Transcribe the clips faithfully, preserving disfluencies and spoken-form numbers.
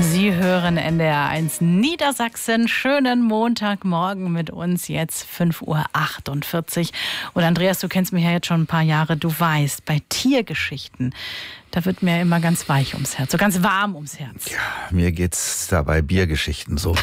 Sie hören N D R eins Niedersachsen. Schönen Montagmorgen mit uns, jetzt fünf Uhr achtundvierzig. Und Andreas, du kennst mich ja jetzt schon ein paar Jahre. Du weißt, bei Tiergeschichten, da wird mir immer ganz weich ums Herz, so ganz warm ums Herz. Ja, mir geht's da bei Biergeschichten so.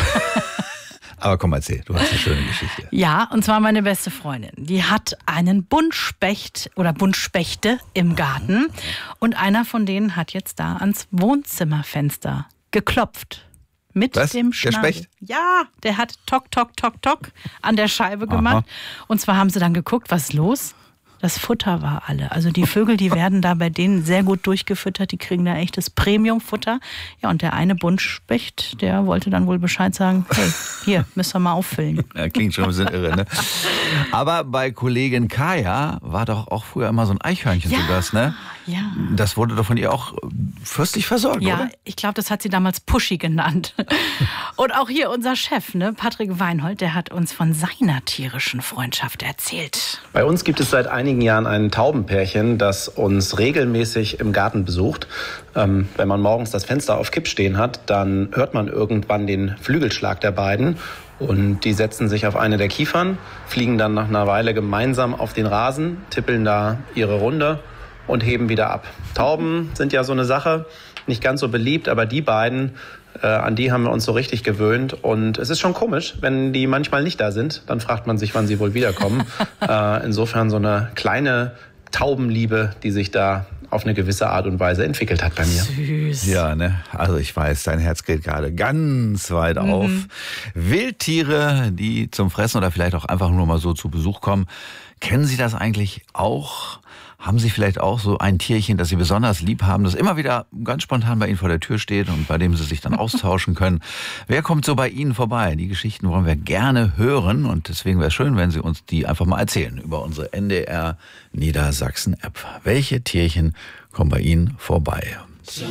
Aber komm, erzähl, du hast eine schöne Geschichte. Ja, und zwar meine beste Freundin. Die hat einen Buntspecht oder Buntspechte im Garten. Und einer von denen hat jetzt da ans Wohnzimmerfenster geklopft. Mit Was? dem Der Schnabel. Specht? Ja, der hat tok, tok, tok, tok an der Scheibe gemacht. Aha. Und zwar haben sie dann geguckt, was ist los? Das Futter war alle. Also die Vögel, die werden da bei denen sehr gut durchgefüttert. Die kriegen da echtes Premiumfutter. Ja, und der eine Buntspecht, der wollte dann wohl Bescheid sagen, hey, hier, müssen wir mal auffüllen. Ja, klingt schon ein bisschen irre, ne? Aber bei Kollegin Kaya war doch auch früher immer so ein Eichhörnchen ja, zu Gast, ne? Ja. Das wurde doch von ihr auch fürstlich versorgt, ja, oder? Ja, ich glaube, das hat sie damals Puschi genannt. Und auch hier unser Chef, ne, Patrick Weinhold, der hat uns von seiner tierischen Freundschaft erzählt. Bei uns gibt es seit einigen Jahren ein Taubenpärchen, das uns regelmäßig im Garten besucht. Ähm, wenn man morgens das Fenster auf Kipp stehen hat, dann hört man irgendwann den Flügelschlag der beiden. Und die setzen sich auf eine der Kiefern, fliegen dann nach einer Weile gemeinsam auf den Rasen, tippeln da ihre Runde und heben wieder ab. Tauben sind ja so eine Sache, nicht ganz so beliebt, aber die beiden, äh, an die haben wir uns so richtig gewöhnt. Und es ist schon komisch, wenn die manchmal nicht da sind, dann fragt man sich, wann sie wohl wiederkommen. äh, insofern so eine kleine Taubenliebe, die sich da auf eine gewisse Art und Weise entwickelt hat bei mir. Süß. Ja, ne? Also ich weiß, dein Herz geht gerade ganz weit mhm. auf. Wildtiere, die zum Fressen oder vielleicht auch einfach nur mal so zu Besuch kommen. Kennen Sie das eigentlich auch? Haben Sie vielleicht auch so ein Tierchen, das Sie besonders lieb haben, das immer wieder ganz spontan bei Ihnen vor der Tür steht und bei dem Sie sich dann austauschen können? Wer kommt so bei Ihnen vorbei? Die Geschichten wollen wir gerne hören und deswegen wäre es schön, wenn Sie uns die einfach mal erzählen über unsere N D R Niedersachsen App. Welche Tierchen kommen bei Ihnen vorbei?